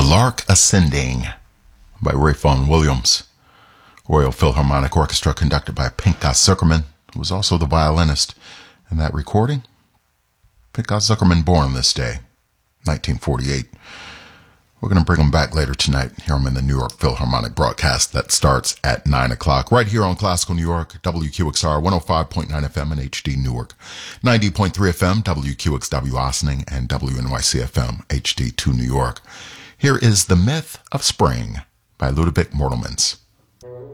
Lark Ascending by Ray Vaughan Williams. Royal Philharmonic Orchestra conducted by Pinchas Zukerman, who was also the violinist in that recording. Pinchas Zukerman born this day, 1948. We're going to bring him back later tonight. Hear him in the New York Philharmonic broadcast that starts at 9 o'clock, right here on Classical New York, WQXR 105.9 FM in HD Newark, 90.3 FM, WQXW Ossining, and WNYC FM, HD2 New York. Here is The Myth of Spring by Ludovic Mortelmans.